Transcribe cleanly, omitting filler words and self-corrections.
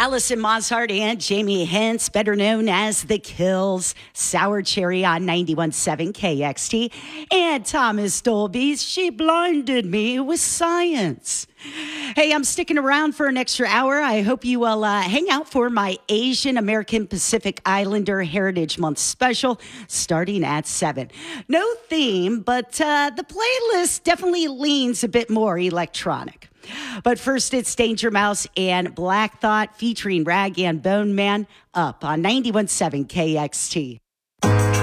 Allison Mozart and Jamie Hintz, better known as The Kills, Sour Cherry on 91.7 KXT, and Thomas Dolby's She Blinded Me with Science. Hey, I'm sticking around for an extra hour. I hope you will hang out for my Asian American Pacific Islander Heritage Month special starting at 7. No theme, but the playlist definitely leans a bit more electronic. But first, it's Danger Mouse and Black Thought featuring Rag and Bone Man up on 91.7 KXT.